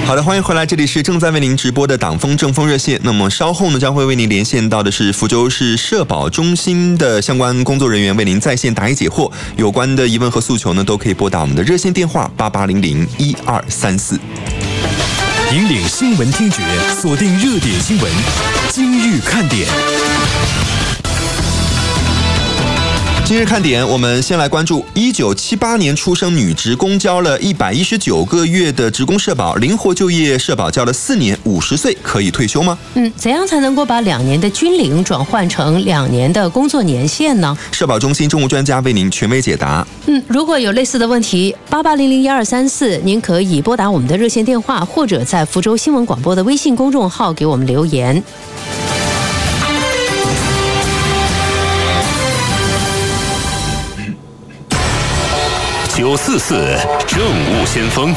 好的，欢迎回来，这里是正在为您直播的党风政风热线。那么稍后呢，将会为您连线到的是福州市社保中心的相关工作人员，为您在线答疑解惑。有关的疑问和诉求呢，都可以拨打我们的热线电话88001234。 引领新闻听觉，锁定热点新闻，今日看点。 今日看点，我们先来关注1978年出生女职工交了119个月的职工社保，灵活就业社保交了4年，50岁可以退休吗？ 怎样才能够把2年的军龄转换成2年的工作年限呢？ 社保中心政务专家为您权威解答。 如果有类似的问题，88001234，您可以拨打我们的热线电话，或者在福州新闻广播的微信公众号给我们留言。 944政务先锋。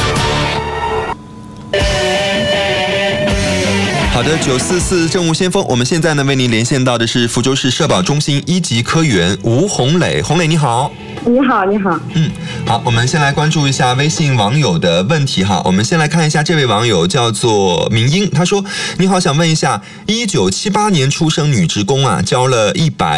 好的，944政务先锋，我们现在呢为您连线到的是福州市社保中心1级科员吴红磊。红磊你好。 你好，你好。 好，我们先来关注一下微信网友的问题哈。我们先来看一下这位网友叫做明英，他说：你好，想问一下，1978年出生女职工啊，交了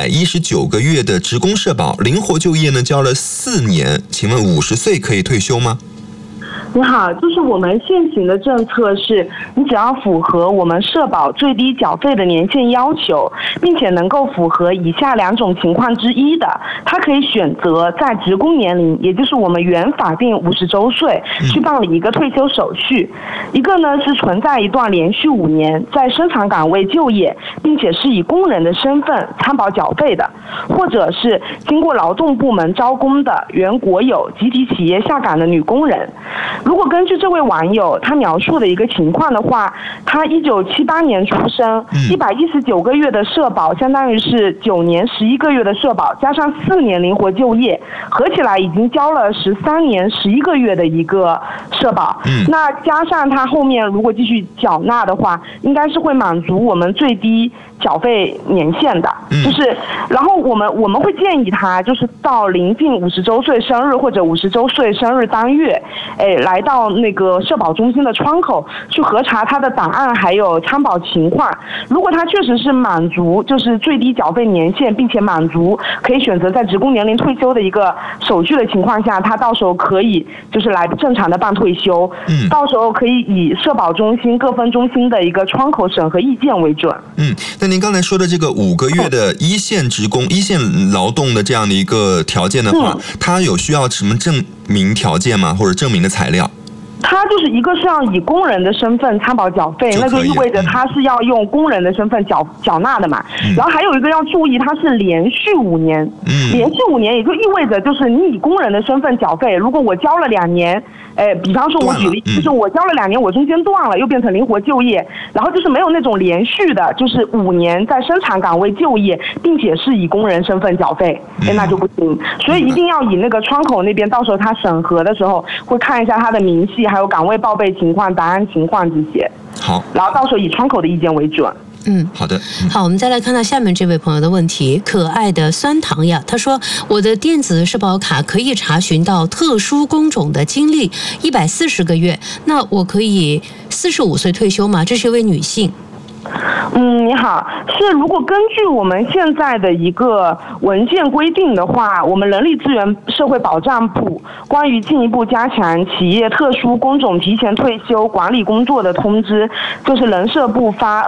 119个月的职工社保，灵活就业呢交了4年，请问50岁可以退休吗？ 你好，就是我们现行的政策是，你只要符合我们社保最低缴费的年限要求，并且能够符合以下2种情况之一的，他可以选择在职工年龄，也就是我们原法定50周岁，去办理一个退休手续。一个呢是存在一段连续5年在生产岗位就业，并且是以工人的身份参保缴费的，或者是经过劳动部门招工的原国有集体企业下岗的女工人。如果根据这位网友他描述的一个情况的话，他1978年出生，119个月的社保相当于是9年11个月的社保，加上4年灵活就业，合起来已经交了13年11个月的一个社保。那加上他后面如果继续缴纳的话，应该是会满足我们最低缴费年限的。然后我们会建议他就是到临近50周岁生日或者50周岁生日当月，来到那个社保中心的窗口去核查他的档案还有参保情况。如果他确实是满足就是最低缴费年限，并且满足可以选择在职工年龄退休的一个手续的情况下，他到时候可以就是来正常的办退休。到时候可以以社保中心各分中心的一个窗口审核意见为准。 那您刚才说的这个5个月的一线职工、一线劳动的这样的一个条件的话，他有需要什么证明条件吗？或者证明的材料？ 他就是一个是要以工人的身份参保缴费，那就意味着他是要用工人的身份缴纳的嘛。然后还有一个要注意，他是连续5年，连续5年也就意味着就是你以工人的身份缴费，如果我交了2年，比方说我举例，就是我交了2年，我中间断了，又变成灵活就业，然后就是没有那种连续的，就是5年在生产岗位就业，并且是以工人身份缴费，那就不行。所以一定要以那个窗口那边，到时候他审核的时候会看一下他的明细，还有岗位报备情况、档案情况这些。 好， 然后到时候以窗口的意见为准。 好的。 好，我们再来看到下面这位朋友的问题，可爱的酸糖呀，他说我的电子社保卡可以查询到特殊工种的经历140个月，那我可以45岁退休吗？这是一位女性。 你好，是如果根据我们现在的一个文件规定的话，我们人力资源社会保障部关于进一步加强企业特殊工种提前退休管理工作的通知，就是人社部发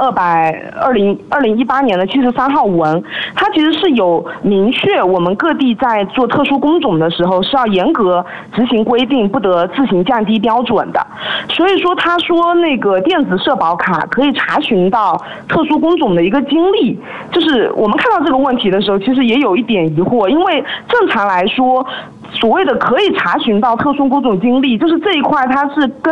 2018年的73号文，它其实是有明确我们各地在做特殊工种的时候是要严格执行规定，不得自行降低标准的。所以说他说那个电子社保卡可以查询到特殊工种的一个经历，就是我们看到这个问题的时候，其实也有一点疑惑，因为正常来说，所谓的可以查询到特殊工种经历，就是这一块它是根